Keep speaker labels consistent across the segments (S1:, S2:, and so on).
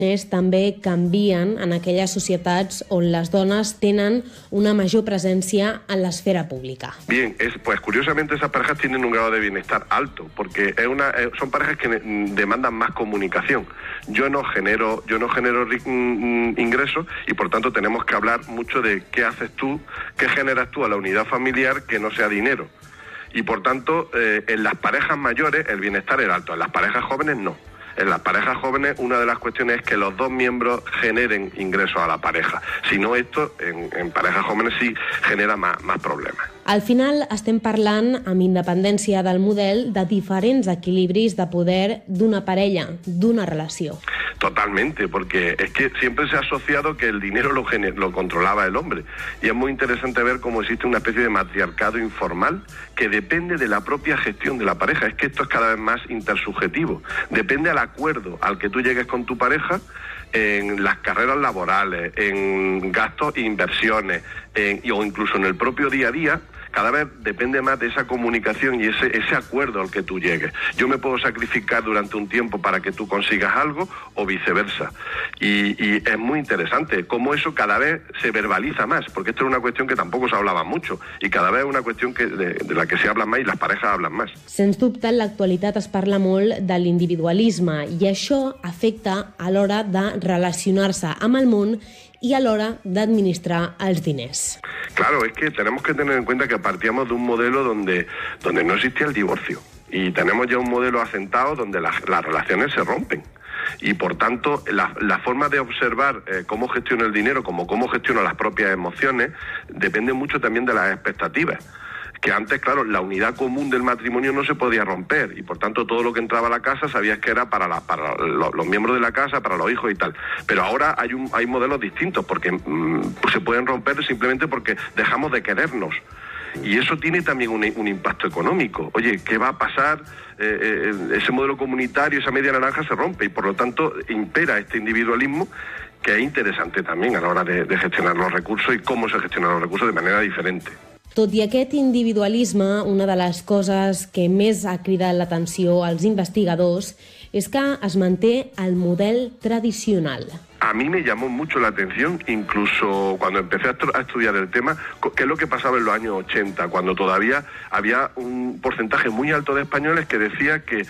S1: també canvien en aquelles societats on les dones tenen una major presència en l'esfera pública.
S2: Bien, pues curiosamente esas parejas tienen un grado de bienestar alto, porque son parejas que demandan más comunicación. Yo no genero ingresos y por tanto tenemos que hablar mucho de qué haces tú, qué generas tú a la unidad familiar que no sea dinero. Y por tanto, en las parejas mayores el bienestar es alto, en las parejas jóvenes no. En las parejas jóvenes una de las cuestiones es que los dos miembros generen ingresos a la pareja. Si no, esto en parejas jóvenes sí genera más problemas.
S1: Al final estem parlant, amb independència del model, de diferents equilibris de poder d'una parella, d'una relació.
S2: Totalmente, porque es que siempre se ha asociado que el dinero lo controlaba el hombre. Y es muy interesante ver cómo existe una especie de matriarcado informal que depende de la propia gestión de la pareja. Es que esto es cada vez más intersubjetivo. Depende al acuerdo al que tú llegues con tu pareja en las carreras laborales, en gastos e inversiones, o incluso en el propio día a día. Cada vez depende más de esa comunicación y ese acuerdo al que tú llegues. Yo me puedo sacrificar durante un tiempo para que tú consigas algo o viceversa. Y es muy interesante cómo eso cada vez se verbaliza más, porque esto es una cuestión que tampoco se hablaba mucho y cada vez es una cuestión de la que se habla más y las parejas hablan más.
S1: Sens dubte, en l'actualitat es parla molt de l'individualisme i això afecta a l'hora de relacionar-se amb el món y a l'hora d'administrar els diners.
S2: Claro, es que tenemos que tener en cuenta que partíamos de un modelo donde no existía el divorcio y tenemos ya un modelo asentado donde las relaciones se rompen. Y por tanto, la forma de observar cómo gestiona el dinero, como cómo gestiona las propias emociones, depende mucho también de las expectativas. Que antes, claro, la unidad común del matrimonio no se podía romper y por tanto todo lo que entraba a la casa sabías que era para los miembros de la casa, para los hijos y tal. Pero ahora hay modelos distintos porque se pueden romper simplemente porque dejamos de querernos. Y eso tiene también un impacto económico. Oye, ¿qué va a pasar? Ese modelo comunitario, esa media naranja se rompe y por lo tanto impera este individualismo que es interesante también a la hora de gestionar los recursos y cómo se gestionan los recursos de manera diferente.
S1: Tot i aquest individualisme, una de les coses que més ha cridat l'atenció als investigadors és que es manté el model tradicional.
S2: A mí me llamó mucho la atención, incluso cuando empecé a estudiar el tema, qué es lo que pasaba en los años 80, cuando todavía había un porcentaje muy alto de españoles que decía que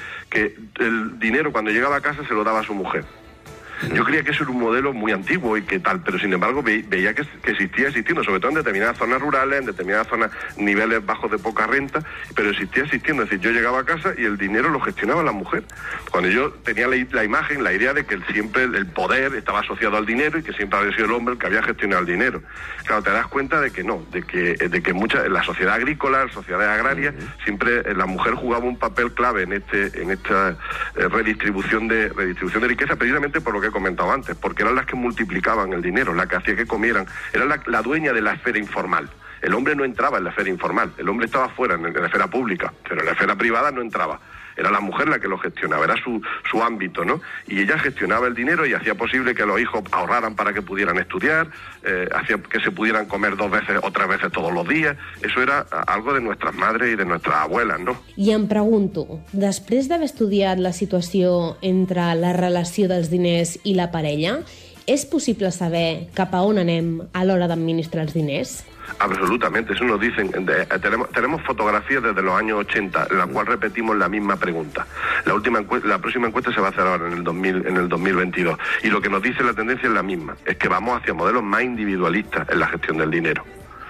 S2: el dinero cuando llegaba a casa se lo daba a su mujer. Yo creía que eso era un modelo muy antiguo y que tal, pero sin embargo veía que existía existiendo, sobre todo en determinadas zonas rurales, en determinadas zonas, niveles bajos de poca renta, pero existía existiendo. Es decir, yo llegaba a casa y el dinero lo gestionaba la mujer. Cuando yo tenía la imagen, la idea de que siempre el poder estaba asociado al dinero y que siempre había sido el hombre el que había gestionado el dinero. Claro, te das cuenta de que no, de que en la sociedad agrícola, en la sociedad agraria, siempre la mujer jugaba un papel clave en esta redistribución de riqueza, precisamente por lo que he comentado antes, porque eran las que multiplicaban el dinero, las que hacía que comieran, era la dueña de la esfera informal. El hombre no entraba en la esfera informal, el hombre estaba fuera en la esfera pública, pero en la esfera privada no entraba. Era la mujer la que lo gestionaba, era su ámbito, ¿no? Y ella gestionaba el dinero y hacía posible que los hijos ahorraran para que pudieran estudiar, hacía que se pudieran comer 2 veces o 3 veces todos los días. Eso era algo de nuestras madres y de nuestras abuelas, ¿no?
S1: I em pregunto, després d'haver estudiat la situació entre la relació dels diners i la parella, és possible saber cap a on anem a l'hora d'administrar els diners?
S2: Absolutamente, eso nos dicen. Tenemos fotografías desde los años 80 en las cuales repetimos la misma pregunta. La próxima encuesta se va a hacer ahora en el 2022 y lo que nos dice la tendencia es la misma, es que vamos hacia modelos más individualistas en la gestión del dinero.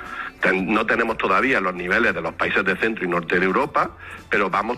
S2: No tenemos todavía los niveles de los países de centro y norte de Europa, pero vamos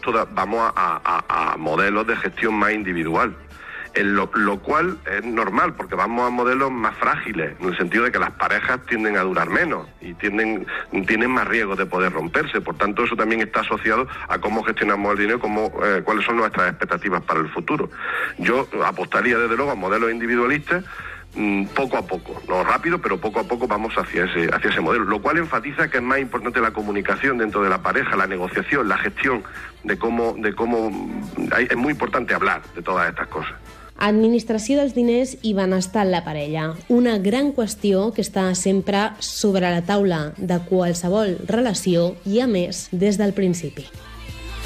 S2: a modelos de gestión más individual. Lo cual es normal, porque vamos a modelos más frágiles, en el sentido de que las parejas tienden a durar menos y tienen más riesgo de poder romperse. Por tanto, eso también está asociado a cómo gestionamos el dinero, cuáles son nuestras expectativas para el futuro. Yo apostaría desde luego a modelos individualistas, poco a poco, no rápido, pero poco a poco vamos hacia ese modelo, lo cual enfatiza que es más importante la comunicación dentro de la pareja, la negociación, la gestión de cómo es muy importante hablar de todas estas cosas.
S1: Administració dels diners i benestar en la parella. Una gran qüestió que està sempre sobre la taula de qualsevol relació i, a més, des del principi.